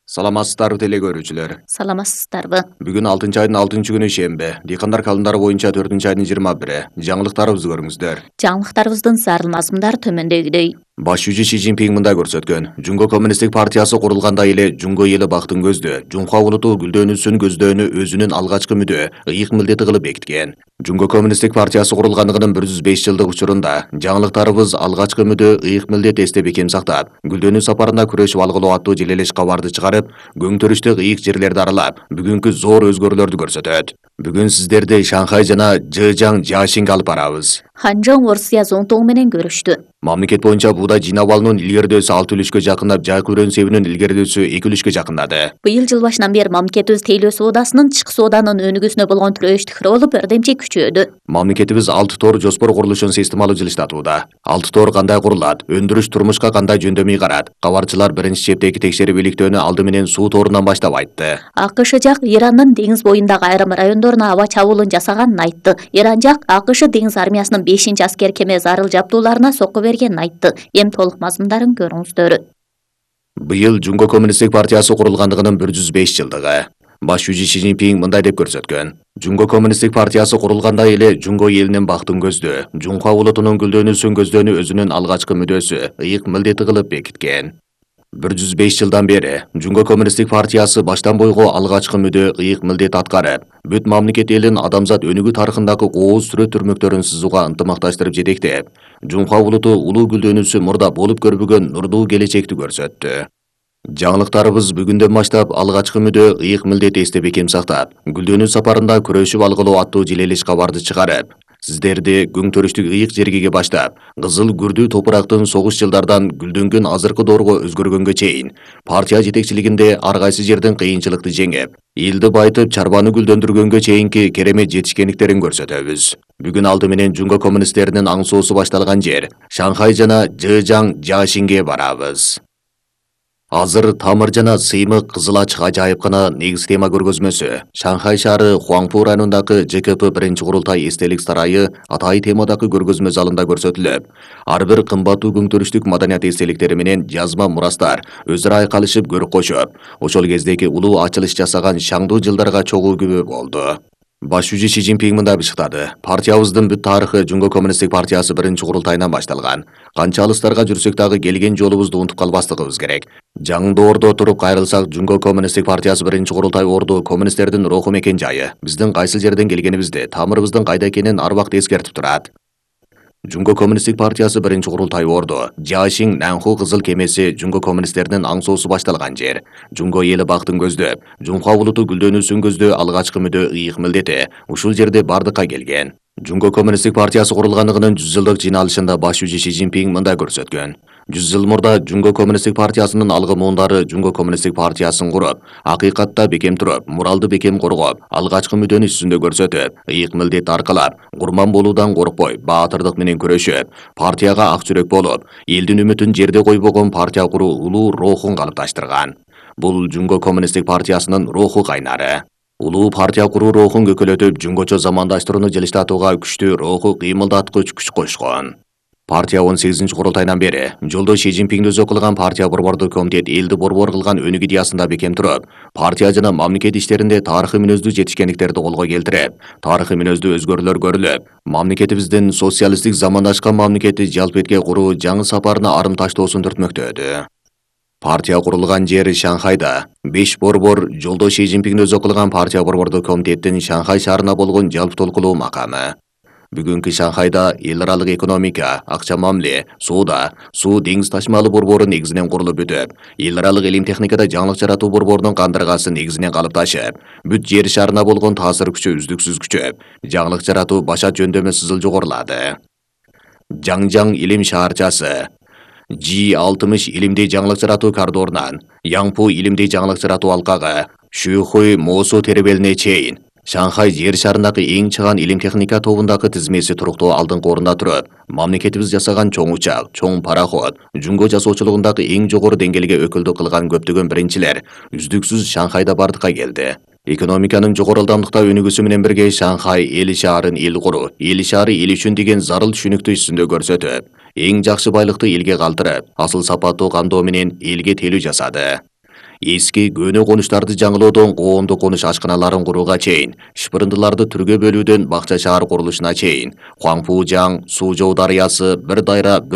Саламатсыздарбы теле көрүүчүлөр. Саламатсыздарбы. Бүгүн 6-айдын 6-күнү шембе. Дыйкандар календары боюнча 4-айдын 21. Жаңылыктарыбызды көрүңүздөр. Жаңылыктарыбыздын зарыл мазмундары төмөндөгүдөй. Баш жүзү Ши Цзиньпин мындай көрсөткөн. Жунго коммунисттик партиясы курулганда эле Жунго эли бактын көздө, Жунхва улуту гүлдөөнүсүн көздөөнү өзүнүн алгачкы мүдө, ыйык милдети кылып бекиткен. Жунго коммунисттик партиясы курулганынын 105 жылдык учурунда жаңылыктарыбыз алгачкы мүдө, ыйык милдет эсте бекем сактап, гүлдөөнү сапарында күрөшүп алгылоо аттуу желелеш кабарды чыгарып, көң-төрүштө ыйык жерлерди аралап, бүгүнкү зор өзгөрүүлөрдү көрсөтөт. Бүгүн сиздерди Шанхай жана Жэжаң Жашинге алып барабыз. Ханжоң Орусия зонтоң менен көрүштү. Мамлекет боюнча буудай жыйнап алуунун илгеридөөсү 6 жакындап, жайкы өрөөн себинин илгеридөөсү 2 жакындады. Быйыл жыл башынан бери мамлекетибиз тейлөө соодасынын тышкы сооданын өнүгүүсүнө болгон тирөөчтүк ролу бирдемче күчөдү. Мамлекетибиз 6 тоор жоспор курулушун системалуу жылыштатууда. 6 тоор кандай курулат, өндүрүш турмушка кандай жөндөмүй карат? Кабарчылар биринчи чептеги текшерип иликтөөнү алды менен суу тоорунан баштап айтты. АКШ жак Ирандын деңиз боюндагы айрым райондоруна аба чабуулун жасаганын айтты. Иран жак АКШ деңиз армиясынын 5-аскер кеме зарыл жабдууларына сокку бергенин айтты. Эми толук мазмундарын көрүңүздөр. Быйыл Жунго коммунисттик партиясы курулгандыгынын 105 жылдыгы. Баш жүзү Ши Цзиньпин мындай деп көрсөткөн. Жунго коммунисттик партиясы курулганда эле Жунго элинин бактын көздө, Жунхва улутунун гүлдөөнүсүн көздөөнү өзүнүн алгачкы мүдөөсү, ыйык милдети кылып бекиткен. 105 жылдан бери Жунго коммунисттик партиясы баштан бойго алгачкы мүдө, ыйык милдет аткарып, бүт мамлекет элин адамзат өнүгүү тарыхындагы ооз сүрөт түрмөктөрүн сызууга ынтымакташтырып жетектеп, Жунхва улуту улуу гүлдөөнүсү мурда болуп көрбөгөн нурдуу келечекти көрсөттү. Жаңылыктарыбыз бүгүндөн баштап алгачкы мүдө, ыйык милдет эсте бекем сактап, гүлдөөнү сапарында күрөшүп алгылоо аттуу желелеш кабарды чыгарып, сиздерди көң-төрүштүк ыйык жергеге баштап, кызыл күрдүү топурактын согуш жылдардан гүлдөнгөн азыркы доорго өзгөргөнгө чейин партия жетекчилигинде ар кайсы жердин кыйынчылыкты жеңип, элди байытып, чарбаны гүлдөндүргөнгө чейинки керемет жетишкендиктерин көрсөтөбүз. Бүгүн алды менен Жунго коммунисттеринин аң соосу башталган жер Шанхай жана Жэжаң Жашинге барабыз. Азыр тамыр жана сыймык кызыл ачык ажайып гана негиз тема көргөзмөсү Шанхай шаары Хуаңпу районундагы ЖКП биринчи курултай эстелик сарайы атайын темадагы көргөзмө залында көрсөтүлүп, ар бир кымбаттуу көң-төрүштүк маданият эстеликтери менен жазма мурастар өзү ара айкалышып көрүк кошуп, ошол кездеги улуу ачылыш жасаган шаңдуу жылдарга чогуу күбө болду. Баш жүзү Ши Цзиньпин мындай бышыктады. Партиябыздын бүт тарыхы Жунго коммунисттик партиясы биринчи курултайынан башталган. Канча алыстарга жүрсөк дагы келген жолубузду унутуп калбастыгыбыз керек. Жаңды ордо туруп кайрылсак, Жунго коммунисттик партиясы биринчи курултай орду коммунисттердин руху мекен жайы. Биздин кайсы жерден келгенибизди, тамырыбыздын кайда экенин ар убакыт эскертип турат. Жунго коммунисттик партиясы биринчи курултай орду, Жашин Нанху кызыл кемеси Жунго коммунисттеринин аң соосу башталган жер. Жунго эли бактын көздөп, Жунхва улуту гүлдөөнүсүн көздөө алгачкы мүдө, ыйык милдети ушул жерде бардыкка келген. Жунго коммунисттик партиясы курулганыгынын 100 жылдык жыйналышында баш жүзү Ши Цзиньпин мындай көрсөткөн. 100 жыл мурда Жунго коммунисттик партиясынын алгы муундары Жунго коммунисттик партиясын куруп, акыйкатта бекем туруп, муралды бекем коргоп, алгачкы мүдөнү үстүндө көрсөтүп, ыйык милдет аркалап, курман болуудан коркпой, баатырдык менен күрөшүп, партияга ак жүрөк болуп, элдин үмүтүн жерде койбогон партия куруу улуу рухун калыпташтырган. Бул Жунго коммунисттик партиясынын руху кайнары. Улуу партия куруу рухун көкөлөтүп, жунгочо замандаштырууну жылыштатууга күчтүү руху кыймылдаткыч күч кошкон. Партия 18 курултайдан бери жолдо Ши Цзиньпинди өзү кылган партия борбордук комитет элди борбор кылган өнүк идеясында бекем туруп, партия жана мамлекет иштеринде тарыхый мүнөздүү жетишкендиктерди колго келтирип, тарыхый мүнөздүү өзгөрүүлөр көрүлүп, мамлекетибиздин социалисттик замандашкан мамлекетти жалпетке куруу жаңы сапарына арым таштоосун түртмөктөдү. Партия курулган жер Шанхайда. 5 борбор жолдо Ши Цзиньпинди өзү кылган партия борбордук комитеттин Шанхай шаарына болгон жалпы толкулуу макамы. Бүгүнкү Шанхайда эл аралык экономика, акча мамиле, соода, суу деңиз ташмалы борбору негизинен курулуп бүтүп, эл аралык илим техникада жаңылык жаратуу борборунун кандыргасы негизинен калыпташып, бүт жер шарына болгон таасир күчү үздүксүз күчөп, жаңылык жаратуу башат жөндөмө сызыл жогорулады. Жаңжаң илим шаарчасы G60 илимдей жаңылык жаратуу коридорунан Яңпу илимдей жаңылык жаратуу алкагы, Шүйхуй Моосу теребелине чейин Шанхай жер шарындагы эң чыган илим техника тобундагы тизмеси туруктуу алдыңкы орунда туруп, мамлекетибиз жасаган чоң учак, чоң пароход, жунго жасоочулугундагы эң жогору деңгээлге өкүлдүк кылган көптөгөн биринчилер үздүксүз Шанхайда бардыкка келди. Экономиканын жогору ылдамдыкта өнүгүүсү менен бирге Шанхай эл шаарын эл куруу, эл шаары эл үчүн деген зарыл түшүнүктү үстүндө көрсөтүп, эң жакшы байлыкты элге калтырып, асыл сапаттуу кандоо менен элге телүү жасады. Eski көне конуштарды жаңылоодон коондук конуш ашканаларын курууга чейин, шпырындыларды түргө бөлүүдөн бакча шаар курулушуна чейин, Хуаңпужаң, Суужоу дарыясы, бир дайра